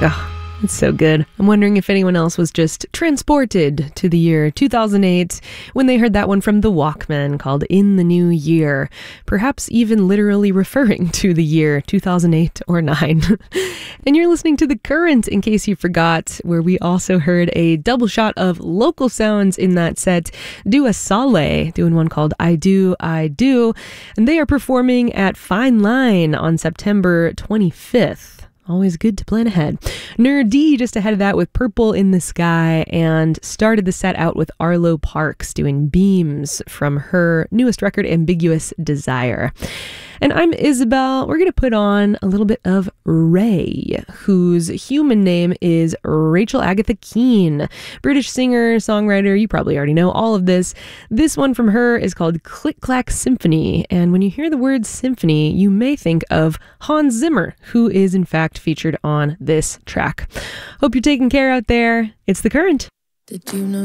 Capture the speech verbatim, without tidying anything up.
Oh, it's so good. I'm wondering if anyone else was just transported to the year two thousand eight when they heard that one from the Walkmen called In the New Year, perhaps even literally referring to the year two thousand eight or nine. And you're listening to The Current, in case you forgot, where we also heard a double shot of local sounds in that set. Dua Saleh doing one called I Do, I Do, and they are performing at Fine Line on September twenty-fifth. Always good to plan ahead. Nerdy just ahead of that with Purple in the Sky, and started the set out with Arlo Parks doing Beams from her newest record, Ambiguous Desire. And I'm Isabel. We're going to put on a little bit of Ray, whose human name is Rachel Agatha Keane. British singer, songwriter, you probably already know all of this. This one from her is called Click Clack Symphony. And when you hear the word symphony, you may think of Hans Zimmer, who is in fact featured on this track. Hope you're taking care out there. It's The Current. Did you know